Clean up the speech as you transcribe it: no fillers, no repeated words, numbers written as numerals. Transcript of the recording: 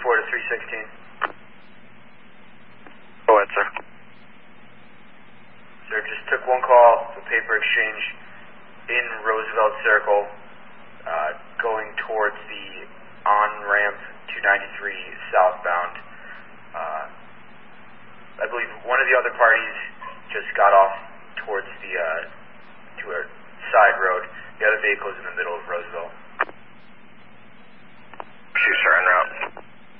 to 316. Go ahead, sir. Sir, just took one call for paper exchange in Roosevelt Circle, going towards the on-ramp 293 southbound. I believe one of the other parties just got